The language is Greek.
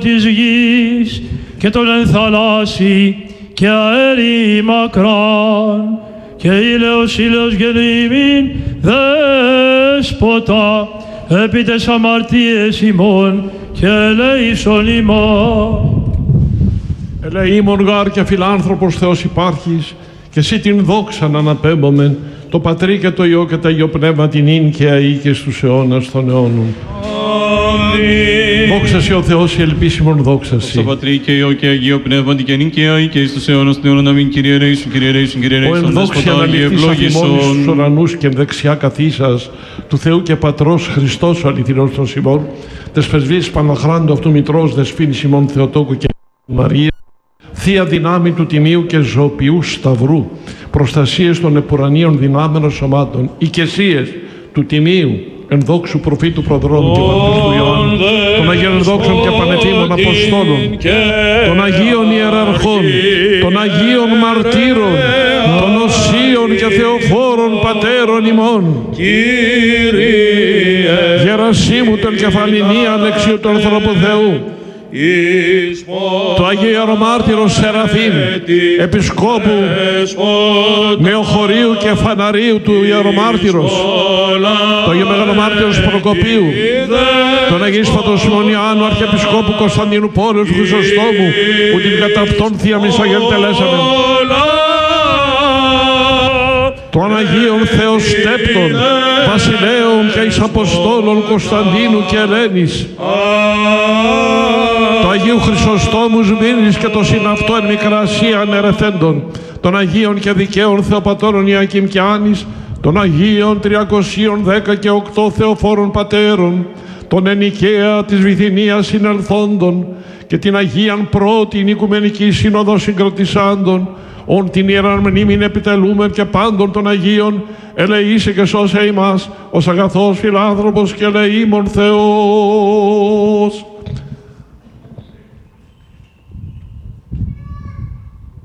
της γης και των εν θαλάσσι και αέρι μακράν και ήλαιος γεννήμην δέσποτα επί τες αμαρτίες ημών και ελέησον ημών. Ελεήμον γάρ και φιλάνθρωπος Θεός υπάρχεις και εσύ την δόξα να αναπέμπομεν το Πατρί και το Υιό και το Αγίο Πνεύμα την ίν και αεί και στους αιώνας των αιώνων. Δόξα σοι ο Θεός η ελπίσιμον δόξα σοι. Στο Πατρί και Υιό και Αγίο Πνεύμα την και νυν και αεί και στους αιώνας των αιώνων. Αμήν. Κύριε ελέησον, Κύριε ελέησον, Κύριε ελέησον. Ο ενδόξι αναληφθείς αφημών στους ουρανούς και δεξιά καθίσας του Θεού και Πατρός Χριστός ο αληθινός των ημών, τες πρεσβείες Παναχράντου αυτού Μητρός δεσπίνης ημών Θεοτόκου και Μαρία, Θεία δυνάμει του Τιμίου και Ζωοποιού Σταυρού, προστασίες των επουρανίων δυνάμενων σωμάτων, οικεσίες του Τιμίου, ενδόξου προφήτου προδρόμου και Βαπτιστού Ιωάννου, των Αγίων ενδόξων και πανεφήμων Αποστόλων, των Αγίων Ιεραρχών, των Αγίων Μαρτύρων, των Οσίων και Θεοφόρων Πατέρων ημών, Γερασίμου τον κεφαλινή Αλεξίου του ανθρώπου Θεού, το Αγίο Ιερομάρτυρο Σεραφείμ, Επισκόπου Νεοχωρίου και Φαναρίου του Ιερομάρτυρος, το Αγίο Μεγαλομάρτυρος Προκοπίου, τον Αγίου Σφατοσημωνιάνου Αρχιεπισκόπου Κωνσταντίνου Πόλεως Χρυσοστόμου, που την κατά αυτόν Θεία Μισαγέν τελέσαμε, των Αγίων Θεοστέπτων, Βασιλέων και εις Αποστόλων Κωνσταντίνου και Ελένης, του Αγίου Χρυσοστόμου Σμύρνης και το συναυτό εν Μικρασίαν ερεθέντων, των Αγίων και Δικαίων Θεοπατώρων Ιακήμ και Άνης, των Αγίων 310 και 8 Θεοφόρων Πατέρων, των εν Νικαία της Βυθινίας συνελθόντων και την Αγίαν πρώτην Οικουμενική Σύνοδο συγκροτησάντων, ον την Ιεράν μνήμην επιτελούμεν και πάντων των Αγίων, ελεήσε και σώσε ημάς, ως αγαθός φιλάνθρωπος και ελεήμων Θεός.